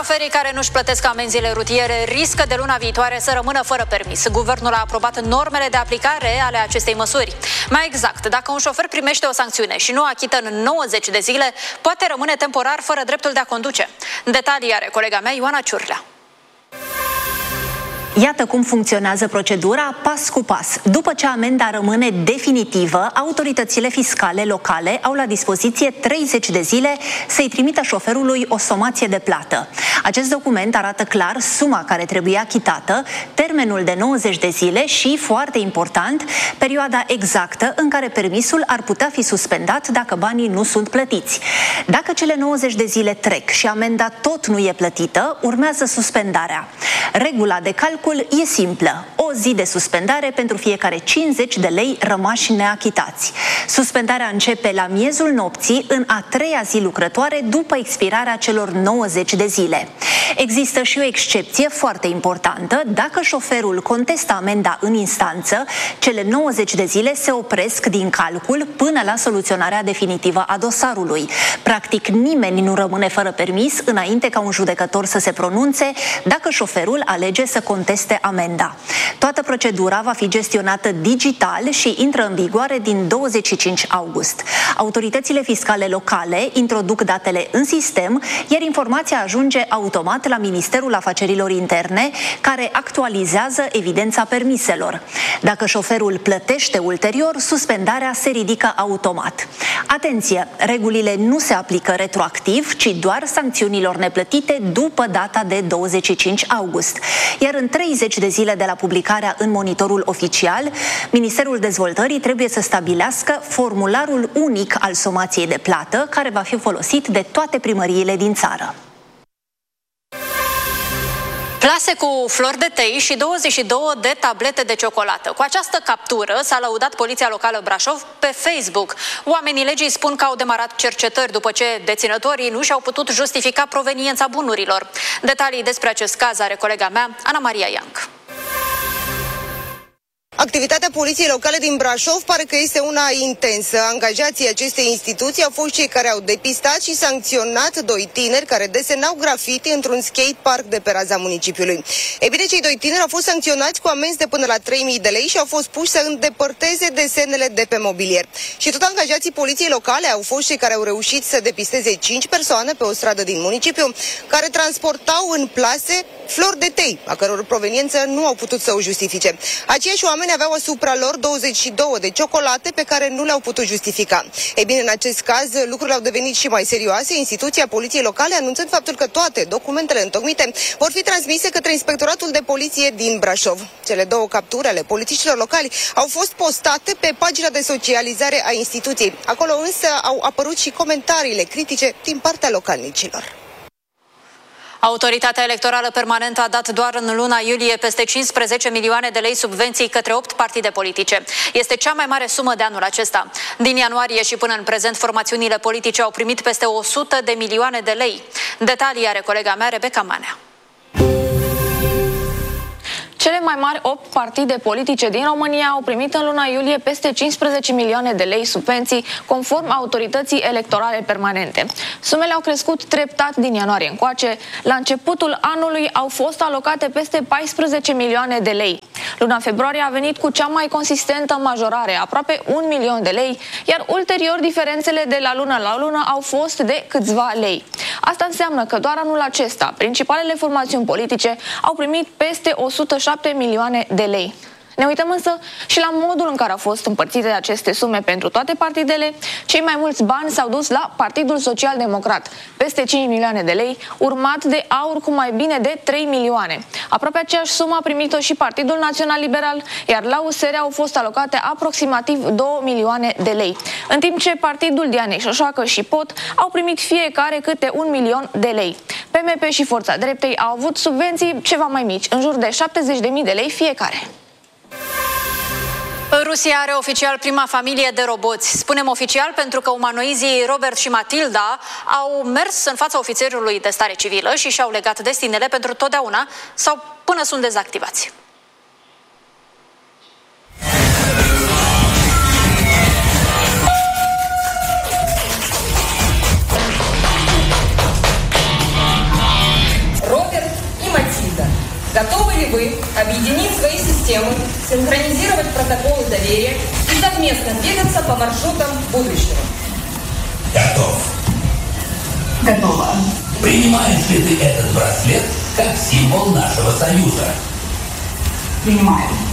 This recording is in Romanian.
Șoferii care nu-și plătesc amenziile rutiere riscă de luna viitoare să rămână fără permis. Guvernul a aprobat normele de aplicare ale acestei măsuri. Mai exact, dacă un șofer primește o sancțiune și nu achită în 90 de zile, poate rămâne temporar fără dreptul de a conduce. Detalii are colega mea, Ioana Ciurlea. Iată cum funcționează procedura pas cu pas. După ce amenda rămâne definitivă, autoritățile fiscale locale au la dispoziție 30 de zile să-i trimită șoferului o somație de plată. Acest document arată clar suma care trebuie achitată, termenul de 90 de zile și, foarte important, perioada exactă în care permisul ar putea fi suspendat dacă banii nu sunt plătiți. Dacă cele 90 de zile trec și amenda tot nu e plătită, urmează suspendarea. Regula de calcul e simplă. O zi de suspendare pentru fiecare 50 de lei rămași neachitați. Suspendarea începe la miezul nopții, în a treia zi lucrătoare după expirarea celor 90 de zile. Există și o excepție foarte importantă. Dacă șoferul contestă amenda în instanță, cele 90 de zile se opresc din calcul până la soluționarea definitivă a dosarului. Practic, nimeni nu rămâne fără permis înainte ca un judecător să se pronunțe dacă șoferul alege să conteste amenda. Toată procedura va fi gestionată digital și intră în vigoare din 25 august. Autoritățile fiscale locale introduc datele în sistem, iar informația ajunge automat la Ministerul Afacerilor Interne, care actualizează evidența permiselor. Dacă șoferul plătește ulterior, suspendarea se ridică automat. Atenție! Regulile nu se aplică retroactiv, ci doar sancțiunilor neplătite după data de 25 august. Iar în 30 de zile de la publicarea în Monitorul Oficial, Ministerul Dezvoltării trebuie să stabilească formularul unic al somației de plată, care va fi folosit de toate primăriile din țară. Plase cu flori de tei și 22 de tablete de ciocolată. Cu această captură s-a lăudat Poliția Locală Brașov pe Facebook. Oamenii legii spun că au demarat cercetări după ce deținătorii nu și-au putut justifica proveniența bunurilor. Detalii despre acest caz are colega mea, Ana Maria Ianc. Activitatea Poliției Locale din Brașov pare că este una intensă. Angajații acestei instituții au fost cei care au depistat și sancționat doi tineri care desenau grafiti într-un skate park de pe raza municipiului. Ei bine, cei doi tineri au fost sancționați cu amenzi de până la 3.000 de lei și au fost puși să îndepărteze desenele de pe mobilier. Și tot angajații Poliției Locale au fost cei care au reușit să depisteze 5 persoane pe o stradă din municipiu care transportau în plase flori de tei, a căror proveniență nu au putut să o justifice. Aceiași oameni aveau asupra lor 22 de ciocolate pe care nu le-au putut justifica. Ei bine, în acest caz, lucrurile au devenit și mai serioase, instituția Poliției Locale anunțând faptul că toate documentele întocmite vor fi transmise către Inspectoratul de Poliție din Brașov. Cele două capturi ale polițiștilor locali au fost postate pe pagina de socializare a instituției. Acolo însă au apărut și comentariile critice din partea localnicilor. Autoritatea Electorală Permanentă a dat doar în luna iulie peste 15 milioane de lei subvenții către 8 partide politice. Este cea mai mare sumă de anul acesta. Din ianuarie și până în prezent, formațiunile politice au primit peste 100 de milioane de lei. Detalii are colega mea, Rebecca Manea. Cele mai mari 8 partide politice din România au primit în luna iulie peste 15 milioane de lei subvenții, conform Autorității Electorale Permanente. Sumele au crescut treptat din ianuarie încoace. La începutul anului au fost alocate peste 14 milioane de lei. Luna februarie a venit cu cea mai consistentă majorare, aproape 1 milion de lei, iar ulterior diferențele de la lună la lună au fost de câțiva lei. Asta înseamnă că doar anul acesta, principalele formațiuni politice au primit peste 107 milioane de lei. Ne uităm însă și la modul în care au fost împărțite aceste sume pentru toate partidele. Cei mai mulți bani s-au dus la Partidul Social Democrat, peste 5 milioane de lei, urmat de AUR cu mai bine de 3 milioane. Aproape aceeași sumă a primit-o și Partidul Național Liberal, iar la USR au fost alocate aproximativ 2 milioane de lei. În timp ce Partidul Dianei Șoșoacă și POT au primit fiecare câte 1 milion de lei. PMP și Forța Dreptei au avut subvenții ceva mai mici, în jur de 70.000 de lei fiecare. Rusia are oficial prima familie de roboți. Spunem oficial pentru că umanoizii Robert și Matilda au mers în fața ofițerului de stare civilă și și-au legat destinele pentru totdeauna sau până sunt dezactivați. вы объединить свои системы, синхронизировать протоколы доверия и совместно двигаться по маршрутам будущего? Готов. Готово. Принимаешь ли ты этот браслет как символ нашего союза? Принимаю.